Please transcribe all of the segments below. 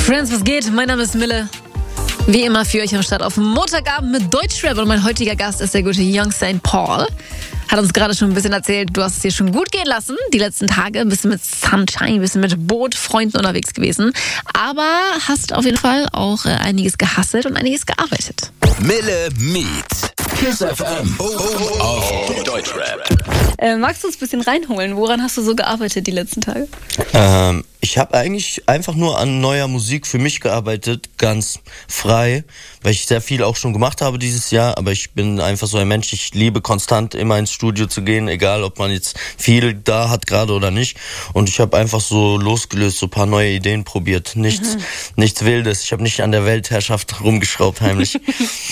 Friends, was geht? Mein Name ist Mille. Wie immer für euch am Start auf Montagabend mit Deutschrap. Und mein heutiger Gast ist der gute Young St. Paul. Hat uns gerade schon ein bisschen erzählt, du hast es dir schon gut gehen lassen. Die letzten Tage ein bisschen mit Sunshine, ein bisschen mit Boot, Freunden unterwegs gewesen. Aber hast auf jeden Fall auch einiges gehustelt und einiges gearbeitet. Mille Meets KISS FM auf Deutschrap. Magst du uns ein bisschen reinholen? Woran hast du so gearbeitet die letzten Tage? Ich habe eigentlich einfach nur an neuer Musik für mich gearbeitet, ganz frei, weil ich sehr viel auch schon gemacht habe dieses Jahr, aber ich bin einfach so ein Mensch, ich liebe konstant immer ins Studio zu gehen, egal ob man jetzt viel da hat gerade oder nicht, und ich habe einfach so losgelöst, so ein paar neue Ideen probiert, nichts Wildes, ich habe nicht an der Weltherrschaft rumgeschraubt heimlich.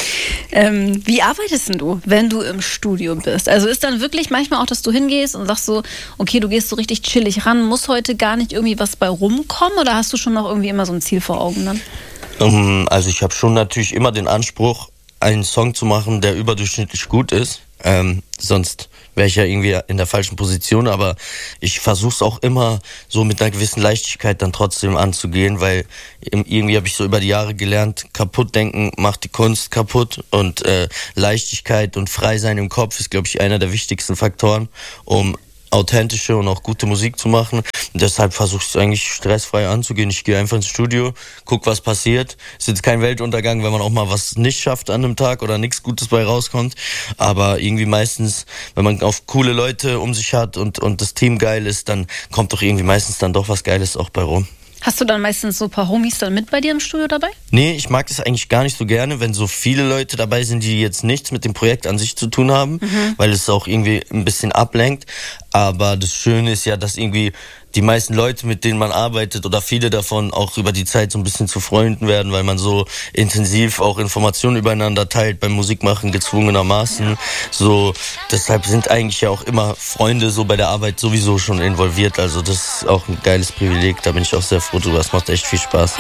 Wie arbeitest denn du, wenn du im Studio bist? Also ist dann wirklich manchmal auch, dass du hingehst und sagst so, okay, du gehst so richtig chillig ran, muss heute gar nicht irgendwie was bei rumkommen, oder hast du schon noch irgendwie immer so ein Ziel vor Augen dann? Also ich habe schon natürlich immer den Anspruch, einen Song zu machen, der überdurchschnittlich gut ist. Sonst wäre ich ja irgendwie in der falschen Position, aber ich versuche es auch immer so mit einer gewissen Leichtigkeit dann trotzdem anzugehen, weil irgendwie habe ich so über die Jahre gelernt, kaputtdenken macht die Kunst kaputt, und Leichtigkeit und Freisein im Kopf ist, glaube ich, einer der wichtigsten Faktoren, um authentische und auch gute Musik zu machen. Und deshalb versuche ich es eigentlich stressfrei anzugehen. Ich gehe einfach ins Studio, guck, was passiert. Ist jetzt kein Weltuntergang, wenn man auch mal was nicht schafft an einem Tag oder nichts Gutes bei rauskommt. Aber irgendwie meistens, wenn man auf coole Leute um sich hat und das Team geil ist, dann kommt doch irgendwie meistens dann doch was Geiles auch bei rum. Hast du dann meistens so ein paar Homies dann mit bei dir im Studio dabei? Nee, ich mag das eigentlich gar nicht so gerne, wenn so viele Leute dabei sind, die jetzt nichts mit dem Projekt an sich zu tun haben, weil es auch irgendwie ein bisschen ablenkt. Aber das Schöne ist ja, dass irgendwie die meisten Leute, mit denen man arbeitet, oder viele davon auch über die Zeit so ein bisschen zu Freunden werden, weil man so intensiv auch Informationen übereinander teilt beim Musikmachen gezwungenermaßen. So, deshalb sind eigentlich ja auch immer Freunde so bei der Arbeit sowieso schon involviert. Also das ist auch ein geiles Privileg, da bin ich auch sehr froh drüber. Es macht echt viel Spaß.